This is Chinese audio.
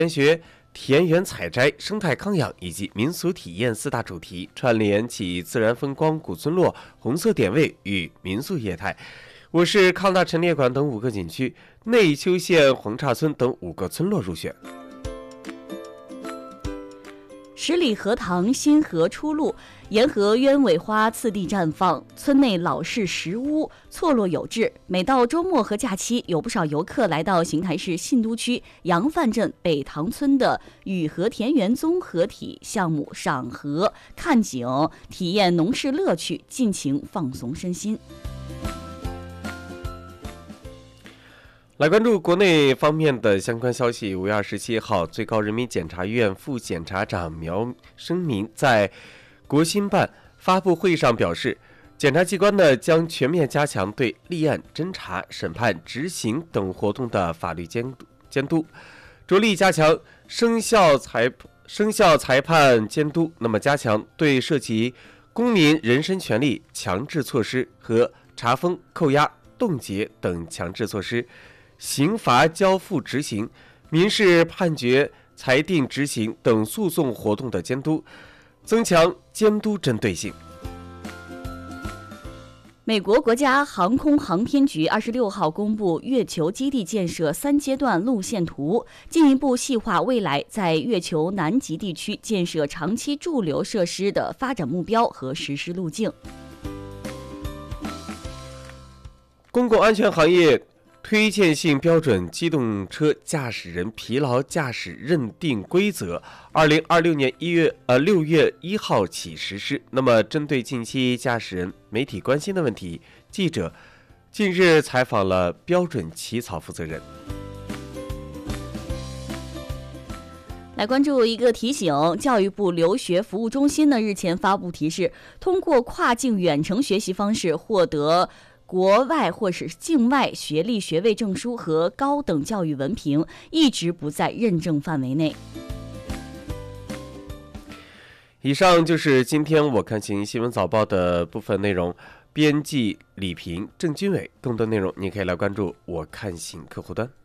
研学、田园采摘、生态康养以及民俗体验4大主题，串联起自然风光、古村落、红色点位与民宿业态。我市康大陈列馆等5个景区，内丘县黄岔村等5个村落入选。 十里荷塘新河出路，沿河鸢尾花次第绽放，村内老式石屋错落有致。每到周末和假期，有不少游客来到邢台市信都区杨范镇北塘村的雨荷田园综合体项目赏荷、看景，体验农事乐趣，尽情放松身心。 来关注国内方面的相关消息。5月27号，最高人民检察院副检察长苗生民在国新办发布会上表示，检察机关呢将全面加强对立案、侦查、审判、执行等活动的法律监督，着力加强生效裁判监督。那么，加强对涉及公民人身权利强制措施和查封、扣押、冻结等强制措施。刑罚交付执行、民事判决裁定执行等诉讼活动的监督，增强监督针对性。 美国国家航空航天局26号公布月球基地建设3阶段路线图，进一步细化未来在月球南极地区建设长期驻留设施的发展目标和实施路径。 公共安全行业推荐性标准机动车驾驶人疲劳驾驶认定规则2026年6月1号起实施。那么，针对近期驾驶人媒体关心的问题，记者近日采访了标准起草负责人。 来关注一个提醒，教育部留学服务中心呢日前发布提示，通过跨境远程学习方式获得国外或是境外学历学位证书和高等教育文凭，一直不在认证范围内。 以上就是今天我看行新闻早报的部分内容，编辑李平、郑军伟。更多内容你可以来关注我看行客户端。